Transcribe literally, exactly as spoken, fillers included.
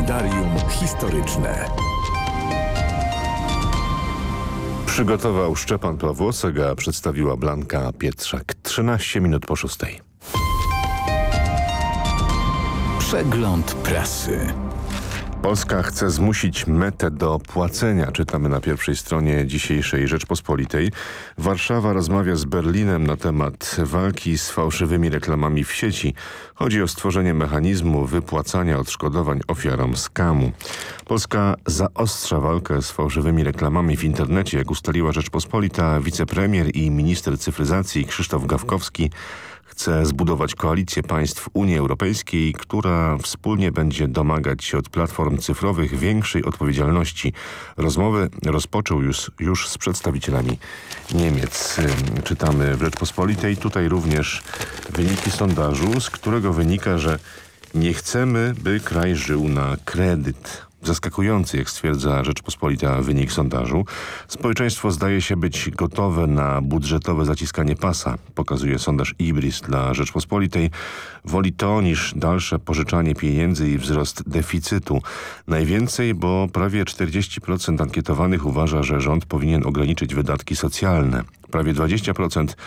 Kalendarium historyczne. Przygotował Szczepan Pawłosek, a przedstawiła Blanka Pietrzak. trzynaście minut po szóstej. Przegląd prasy. Polska chce zmusić Metę do płacenia, czytamy na pierwszej stronie dzisiejszej Rzeczpospolitej. Warszawa rozmawia z Berlinem na temat walki z fałszywymi reklamami w sieci. Chodzi o stworzenie mechanizmu wypłacania odszkodowań ofiarom skamu. Polska zaostrza walkę z fałszywymi reklamami w internecie. Jak ustaliła Rzeczpospolita, wicepremier i minister cyfryzacji Krzysztof Gawkowski chce zbudować koalicję państw Unii Europejskiej, która wspólnie będzie domagać się od platform cyfrowych większej odpowiedzialności. Rozmowy rozpoczął już, już z przedstawicielami Niemiec. Czytamy w Rzeczpospolitej. Tutaj również wyniki sondażu, z którego wynika, że nie chcemy, by kraj żył na kredyt. Zaskakujący, jak stwierdza Rzeczpospolita, wynik sondażu. Społeczeństwo zdaje się być gotowe na budżetowe zaciskanie pasa, pokazuje sondaż Ibris dla Rzeczpospolitej. Woli to niż dalsze pożyczanie pieniędzy i wzrost deficytu. Najwięcej, bo prawie czterdzieści procent ankietowanych uważa, że rząd powinien ograniczyć wydatki socjalne. Prawie dwadzieścia procent